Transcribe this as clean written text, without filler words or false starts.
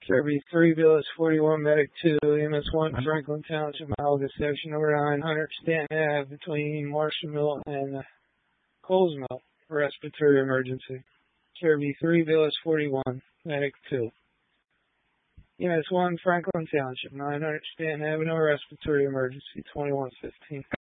Kirby 3, Village 41, Medic 2, EMS 1, Franklin Township, Malaga Section number 900, Stanton Ave, between Marshall Mill and Coles Mill, respiratory emergency. Kirby 3, Village 41, Medic 2. EMS 1, Franklin Township, 900, Stanton Avenue, respiratory emergency, 2115.